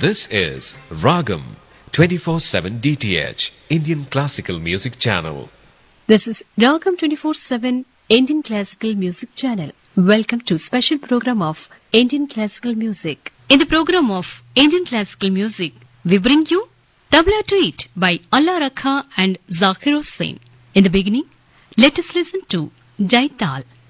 This is Ragam 24/7 DTH Indian Classical Music Channel. This is Ragam 24/7 Indian Classical Music Channel. Welcome to special program of Indian Classical Music. In the program of Indian Classical Music, we bring you Tabla to It by Allah Rakha and Zakir Hussain. In the beginning, let us listen to Jaital.